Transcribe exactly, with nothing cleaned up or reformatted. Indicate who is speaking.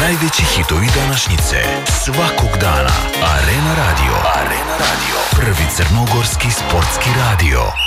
Speaker 1: Najveći hitovi današnjice, svakog dana. Arena Radio. Arena Radio. Prvi crnogorski sportski radio.